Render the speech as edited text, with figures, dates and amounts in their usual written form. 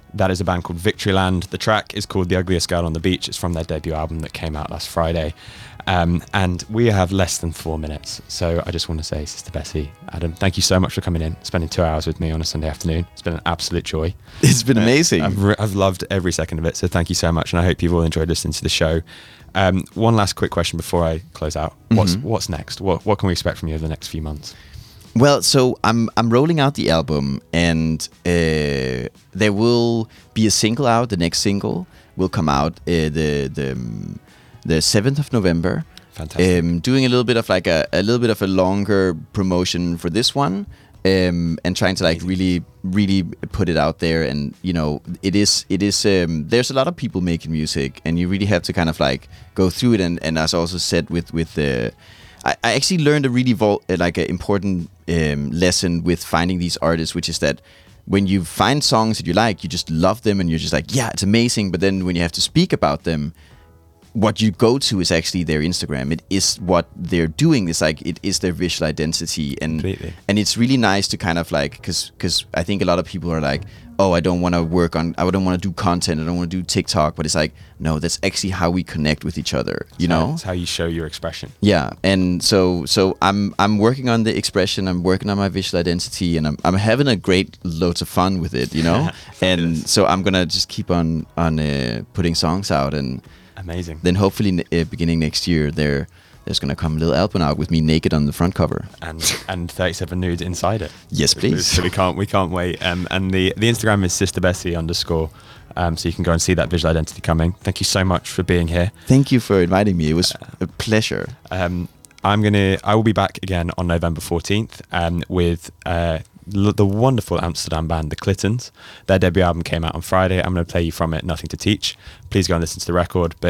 That is a band called Victoryland. The track is called The Ugliest Girl on the Beach. It's from their debut album that came out last Friday. And we have less than 4 minutes. So I just want to say, Sister Bessie, Adam, thank you so much for coming in, spending 2 hours with me on a Sunday afternoon. It's been an absolute joy. It's been amazing. I've loved every second of it. So thank you so much. And I hope you've all enjoyed listening to the show. One last quick question before I close out. What's next? What can we expect from you over the next few months? Well, so I'm rolling out the album, and there will be a single out. The next single will come out the 7th of November. Fantastic. Doing a little bit of like a little bit of a longer promotion for this one, and trying to like really put it out there. And you know, it is there's a lot of people making music, and you really have to kind of like go through it. And as I also said with the, I actually learned a really important lesson with finding these artists, which is that when you find songs that you like, you just love them, and you're just like, yeah, it's amazing. But then when you have to speak about them, what you go to is actually their Instagram. It is what they're doing. It's like, it is their visual identity. And Completely. And it's really nice to kind of like, because I think a lot of people are like, oh, I don't want to do content, I don't want to do TikTok. But it's like, no, that's actually how we connect with each other, you know? It's how you show your expression. Yeah. And so I'm working on the expression, I'm working on my visual identity, and I'm having a great loads of fun with it, you know? And so I'm going to just keep on putting songs out, and amazing. then hopefully beginning next year there's going to come a little album out with me naked on the front cover and 37 nudes inside it. Yes, please. So we can't wait. And the Instagram is sisterbessie_. So you can go and see that visual identity coming. Thank you so much for being here. Thank you for inviting me. It was a pleasure. I will be back again on November 14th with the wonderful Amsterdam band, The Clintons. Their debut album came out on Friday. I'm going to play you from it, Nothing to Teach. Please go and listen to the record. But